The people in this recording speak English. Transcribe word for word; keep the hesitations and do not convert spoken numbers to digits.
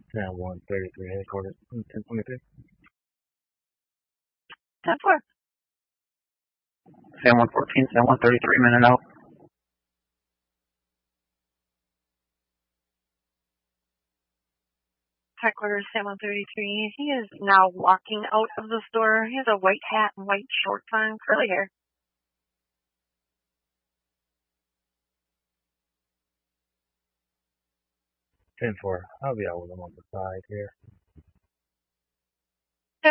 San one thirty-three headquarters. ten twenty-three. ten four. San one fourteen, San one thirty-three, minute out. Headquarters San one thirty-three. He is now walking out of the store. He has a white hat and white shorts on, curly hair. ten four. I'll be out with him on the side here.